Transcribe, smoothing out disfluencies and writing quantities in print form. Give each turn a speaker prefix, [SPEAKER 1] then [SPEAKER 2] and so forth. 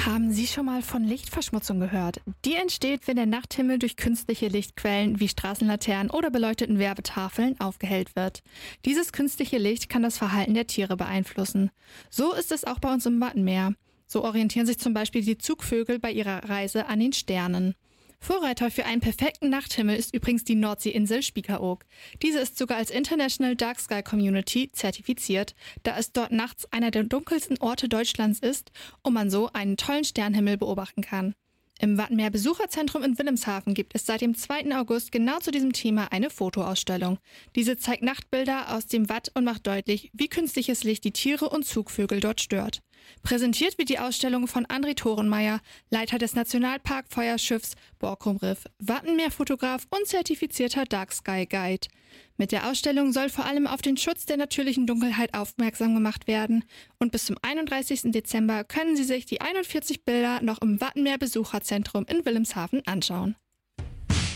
[SPEAKER 1] Haben Sie schon mal von Lichtverschmutzung gehört? Die entsteht, wenn der Nachthimmel durch künstliche Lichtquellen wie Straßenlaternen oder beleuchteten Werbetafeln aufgehellt wird. Dieses künstliche Licht kann das Verhalten der Tiere beeinflussen. So ist es auch bei uns im Wattenmeer. So orientieren sich zum Beispiel die Zugvögel bei ihrer Reise an den Sternen. Vorreiter für einen perfekten Nachthimmel ist übrigens die Nordseeinsel Spiekeroog. Diese ist sogar als International Dark Sky Community zertifiziert, da es dort nachts einer der dunkelsten Orte Deutschlands ist und man so einen tollen Sternhimmel beobachten kann. Im Wattenmeer Besucherzentrum in Wilhelmshaven gibt es seit dem 2. August genau zu diesem Thema eine Fotoausstellung. Diese zeigt Nachtbilder aus dem Watt und macht deutlich, wie künstliches Licht die Tiere und Zugvögel dort stört. Präsentiert wird die Ausstellung von André Thorenmeier, Leiter des Nationalpark-Feuerschiffs Borkum Riff, Wattenmeer-Fotograf und zertifizierter Dark Sky Guide. Mit der Ausstellung soll vor allem auf den Schutz der natürlichen Dunkelheit aufmerksam gemacht werden und bis zum 31. Dezember können Sie sich die 41 Bilder noch im Wattenmeer Besucherzentrum in Wilhelmshaven anschauen.